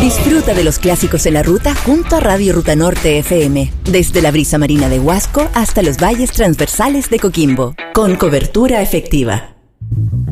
Disfruta de los clásicos en la ruta junto a Radio Ruta Norte FM, desde la brisa marina de Huasco hasta los valles transversales de Coquimbo, con cobertura efectiva.